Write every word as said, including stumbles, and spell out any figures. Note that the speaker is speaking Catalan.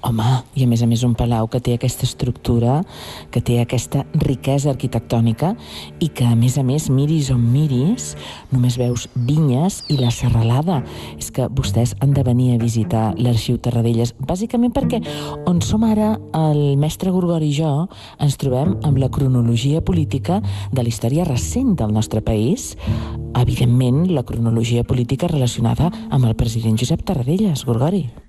Home, i a més a més un palau que té aquesta estructura, que té aquesta riquesa arquitectònica i que a més a més miris on miris, només veus vinyes i la serralada. És que vostès han de venir a visitar l'Arxiu Tarradellas, bàsicament perquè on som ara, el mestre Gorgori i jo ens trobem amb la cronologia política de la història recent del nostre país, evidentment la cronologia política relacionada amb el president Josep Tarradellas. Gorgori.